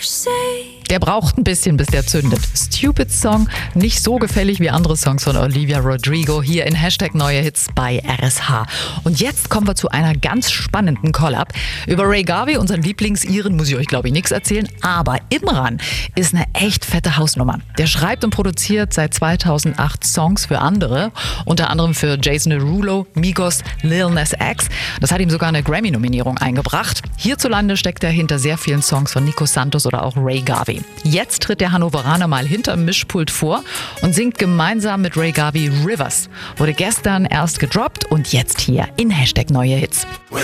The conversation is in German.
Der braucht ein bisschen, bis der zündet. Stupid Song, nicht so gefällig wie andere Songs von Olivia Rodrigo, hier in Hashtag Neue Hits bei RSH. Und jetzt kommen wir zu einer ganz spannenden Collab. Über Ray Garvey, unseren Lieblings-Iren, muss ich euch, glaube ich, nichts erzählen. Aber Imran ist eine echt fette Hausnummer. Der schreibt und produziert seit 2008 Songs für andere, unter anderem für Jason Derulo, Migos, Lil Nas X. Das hat ihm sogar eine Grammy-Nominierung eingebracht. Hierzulande steckt er hinter sehr vielen Songs von Nico Santos oder auch Ray Garvey. Jetzt tritt der Hannoveraner mal hinterm Mischpult vor und singt gemeinsam mit Ray Garvey Rivers. Wurde gestern erst gedroppt und jetzt hier in Hashtag Neue Hits.